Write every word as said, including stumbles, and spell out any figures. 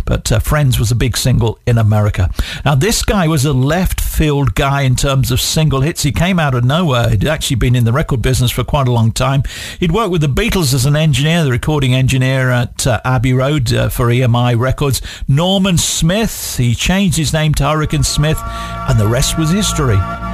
but uh, Friends was a big single in America. Now, this guy was a left field guy in terms of single hits. He came out of nowhere. He'd actually been in the record business for quite a long time. He'd worked with the Beatles as an engineer, the recording engineer at uh, Abbey Road uh, for E M I Records. Norman Smith, he changed his name to Hurricane Smith, and the rest was history.